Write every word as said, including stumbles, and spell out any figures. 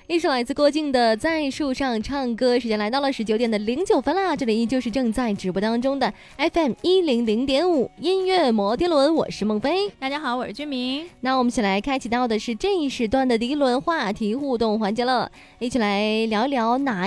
一首来自郭靖的《在树上唱歌》，时间来到了十九点的零九分啦。这里依旧是正在直播当中的 F M 一零零点五音乐摩天轮，我是孟非。 大家好，我是君明。 那我们一起来开启到的是这一时段的第一轮话题互动环节了，一起来聊一聊哪